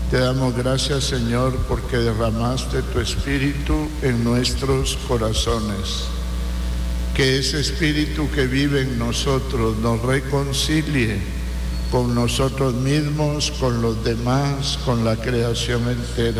Te damos gracias, Señor, porque derramaste tu Espíritu en nuestros corazones. Que ese Espíritu que vive en nosotros nos reconcilie con nosotros mismos, con los demás, con la creación entera.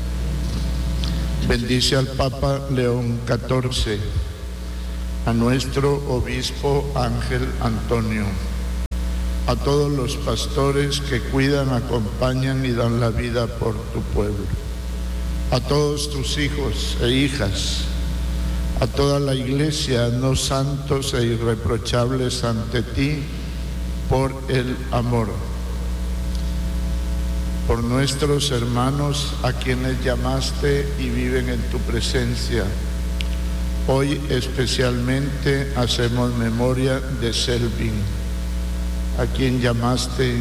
Bendice al Papa León XIV, a nuestro obispo Ángel Antonio, a todos los pastores que cuidan, acompañan y dan la vida por tu pueblo, a todos tus hijos e hijas, a toda la Iglesia, no santos e irreprochables ante ti, por el amor, por nuestros hermanos a quienes llamaste y viven en tu presencia. Hoy especialmente hacemos memoria de Selvin, a quien llamaste,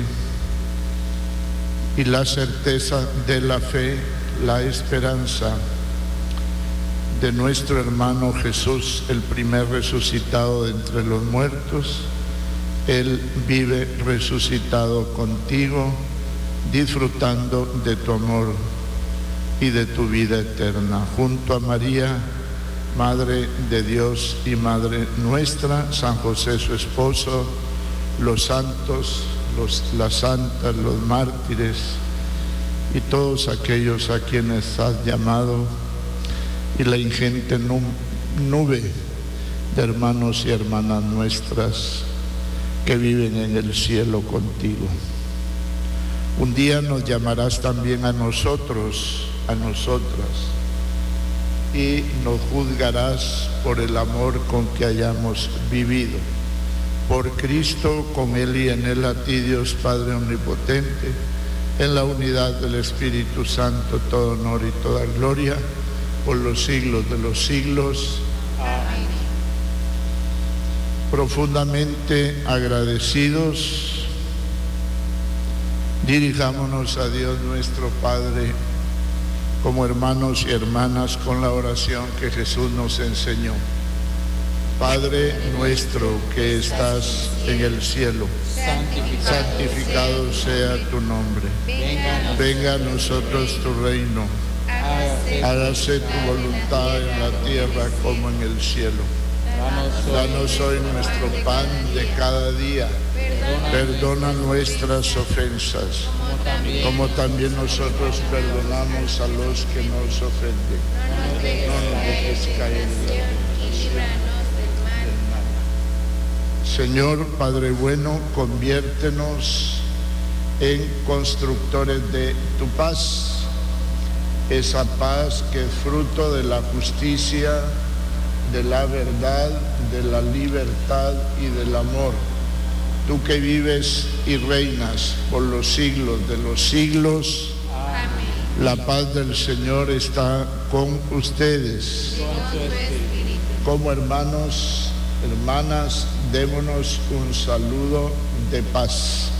y la certeza de la fe, la esperanza de nuestro hermano Jesús, el primer resucitado de entre los muertos. Él vive resucitado contigo, disfrutando de tu amor y de tu vida eterna. Junto a María, Madre de Dios y Madre nuestra, San José su esposo, los santos, las santas, los mártires y todos aquellos a quienes has llamado, y la ingente nube de hermanos y hermanas nuestras que viven en el cielo contigo. Un día nos llamarás también a nosotros, a nosotras, y nos juzgarás por el amor con que hayamos vivido. Por Cristo, con Él y en Él, a ti, Dios Padre Omnipotente, en la unidad del Espíritu Santo, todo honor y toda gloria, por los siglos de los siglos. Amén. Profundamente agradecidos, dirijámonos a Dios nuestro Padre como hermanos y hermanas con la oración que Jesús nos enseñó. Padre nuestro que estás en el cielo, santificado sea tu nombre. Venga a nosotros tu reino. Hágase tu voluntad en la tierra como en el cielo. Danos hoy nuestro pan de cada día. Perdona nuestras ofensas, como también nosotros perdonamos a los que nos ofenden. No nos dejes caer en la tentación. Señor Padre bueno, conviértenos en constructores de tu paz, esa paz que es fruto de la justicia, de la verdad, de la libertad y del amor. Tú que vives y reinas por los siglos de los siglos. Amén. La paz del Señor está con ustedes. Como hermanos, hermanas, démonos un saludo de paz.